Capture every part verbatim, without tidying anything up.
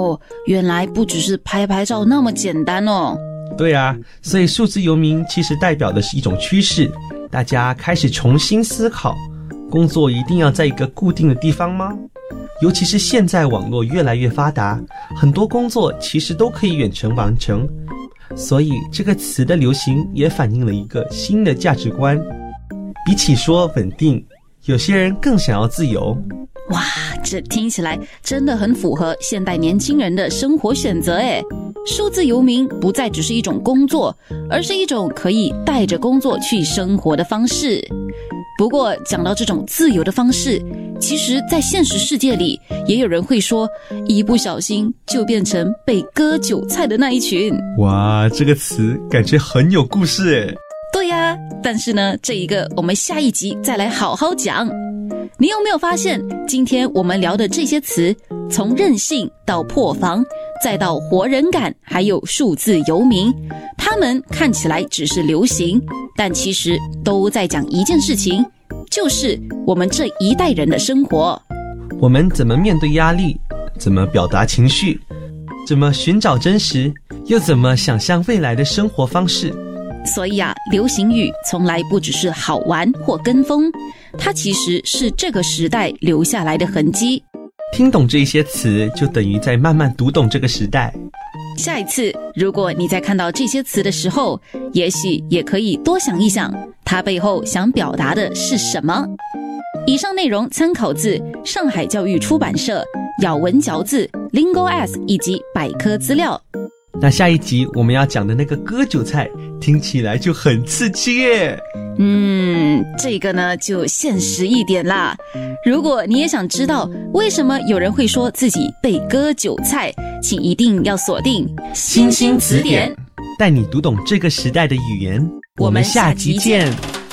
哦，原来不只是拍拍照那么简单哦。 对啊，所以数字游民其实代表的是一种趋势，大家开始重新思考，工作一定要在一个固定的地方吗？尤其是现在网络越来越发达，很多工作其实都可以远程完成，所以这个词的流行也反映了一个新的价值观。比起说稳定，有些人更想要自由。 哇，这听起来真的很符合现代年轻人的生活选择诶。数字游民不再只是一种工作，而是一种可以带着工作去生活的方式。不过讲到这种自由的方式，其实在现实世界里也有人会说，一不小心就变成被割韭菜的那一群。 哇，这个词感觉很有故事诶。 对呀，但是呢，这一个我们下一集再来好好讲。你有没有发现，今天我们聊的这些词，从任性到破防，再到活人感，还有数字游民，他们看起来只是流行，但其实都在讲一件事情，就是我们这一代人的生活。 我们怎么面对压力，怎么表达情绪，怎么寻找真实，又怎么想象未来的生活方式。 所以啊，流行语从来不只是好玩或跟风，它其实是这个时代留下来的痕迹。 听懂这些词，就等于在慢慢读懂这个时代。 下一次，如果你在看到这些词的时候，也许也可以多想一想，它背后想表达的是什么。以上内容参考自上海教育出版社、咬文嚼字、LingoS 以及百科资料。 那下一集我们要讲的那个割韭菜，听起来就很刺激耶。 嗯，这个呢就现实一点啦。如果你也想知道为什么有人会说自己被割韭菜，请一定要锁定新兴词典，带你读懂这个时代的语言。我们下集见。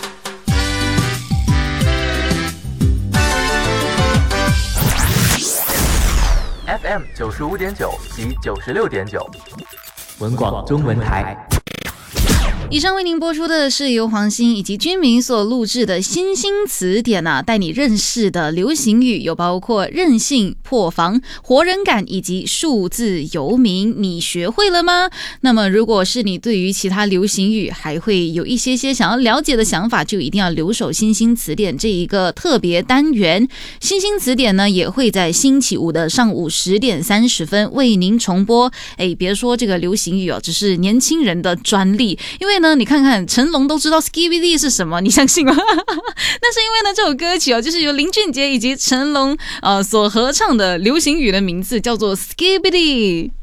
F M 九十五点九及九十六点九，文广中文台。 以上为您播出的是由黄鑫以及君明所录制的新兴词典啊，带你认识的流行语有包括任性、破防、活人感以及数字游民，你学会了吗？那么如果是你对于其他流行语还会有一些些想要了解的想法，就一定要留守新兴词典这一个特别单元。新兴词典呢也会在星期五的上午十点三十分为您重播。哎，别说这个流行语哦，只是年轻人的专利，因为呢你看看成龙都知道 Skibidi 是什么，你相信吗？那是因为呢这首歌曲哦，就是由林俊杰以及成龙呃所合唱的流行语的名字叫做 Skibidi。